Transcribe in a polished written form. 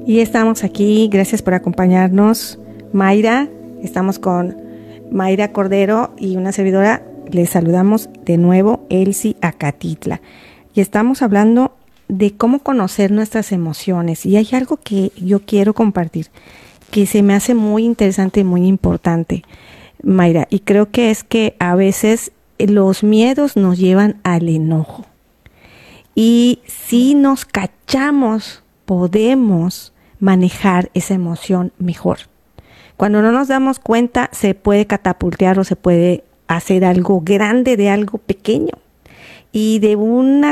Y estamos aquí, gracias por acompañarnos, Mayra. Estamos con Mayra Cordero y una servidora. Les saludamos de nuevo, Elsie Acatitla. Y estamos hablando de cómo conocer nuestras emociones. Y hay algo que yo quiero compartir, que se me hace muy interesante y muy importante, Mayra. Y creo que es que a veces los miedos nos llevan al enojo. Y si nos cachamos, podemos manejar esa emoción mejor. Cuando no nos damos cuenta, se puede catapultear o se puede hacer algo grande de algo pequeño. Y de una